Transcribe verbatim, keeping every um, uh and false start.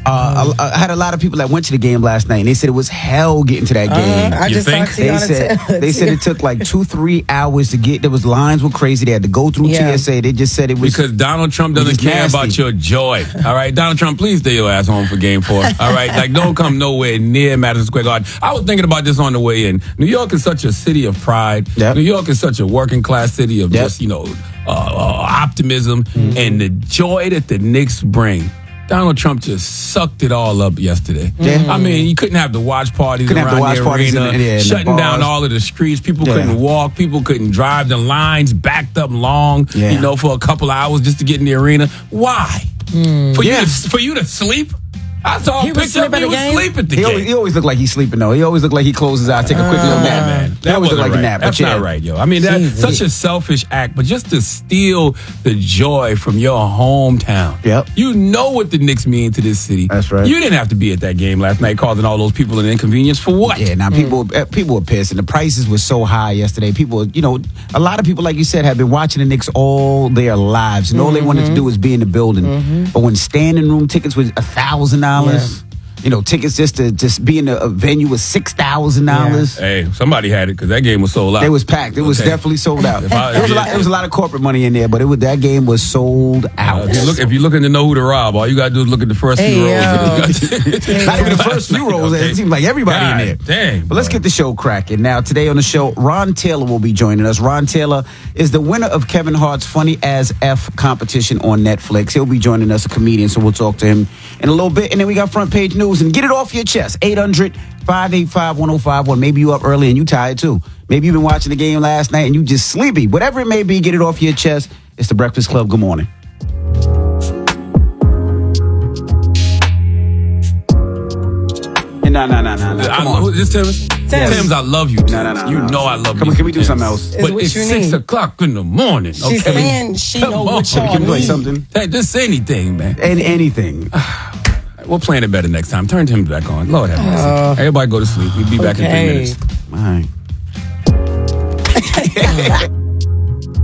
Uh, I, I had a lot of people that went to the game last night, and they said it was hell getting to that game. Uh, I you just think? saw They said they said it took like two, three hours to get. There was lines were crazy. They had to go through Yeah. T S A. They just said it was Because Donald Trump doesn't was care nasty. about your joy. All right, Donald Trump, please stay your ass home for Game Four. All right, like don't come nowhere near Madison Square Garden. I was thinking about this on the way in. New York is such a city of pride. Yep. New York is such a working class city of Yep. just you know uh, uh, optimism Mm-hmm. and the joy that the Knicks bring. Donald Trump just sucked it all up yesterday. Yeah. I mean, you couldn't have the watch parties Couldn't have around the watch the parties arena, in the- yeah, in the shutting down bars. all of the streets. People Yeah. couldn't walk. People couldn't drive. The lines backed up long, Yeah. you know, for a couple hours just to get in the arena. Why? For Yeah. you to, for you to sleep? I saw a He was picture of asleep at you the game? asleep at the He game. always, he always look like he's sleeping though. He always look like he closes his eyes, take a quick little nap. man. He always look like right. a nap. That's but yeah. not right, yo. I mean, that's such a selfish act, but just to steal the joy from your hometown. Yep. You know what the Knicks mean to this city. That's right. You didn't have to be at that game last night causing all those people an inconvenience for what? Yeah, now people uh, people were pissed, and the prices were so high yesterday. People, you know, a lot of people, like you said, have been watching the Knicks all their lives, and all they wanted to do was be in the building. But when standing room tickets was a thousand dollars, you know, tickets just to just be in a, a venue was six thousand dollars. Hey, somebody had it because that game was sold out. It was packed. It was Okay. definitely sold out. If I- There was, a lot, there was a lot of corporate money in there, but it was that game was sold out. Uh, if, you look, if you're looking to know who to rob, all you got to do is look at the first few Hey, rows. Not even the first few rows. It seemed like everybody God in there. dang, But let's get the show cracking. Now, today on the show, Ron Taylor will be joining us. Ron Taylor is the winner of Kevin Hart's Funny as F competition on Netflix. He'll be joining us, a comedian, so we'll talk to him in a little bit. And then we got front page news. And get it off your chest. eight hundred, five eight five, one oh five one. Maybe you up early and you tired too. Maybe you've been watching the game last night and you just sleepy. Whatever it may be, get it off your chest. It's the Breakfast Club. Good morning. No, no, no, no, no. Come I, on. This Tim's? Tim's. Tim's, I love you. Tim's. No, no, no, You no. know I love Come you. on, can we do Tim's. something else? It's But what it's you six need. o'clock in the morning. She's okay? saying she Come know what on. y'all Can we play need. something? Hey, just say anything, man. And anything. We'll plan it better next time. Turn Tim's back on. Lord have mercy. Uh, Everybody go to sleep. We'll be back in okay. three minutes. All right.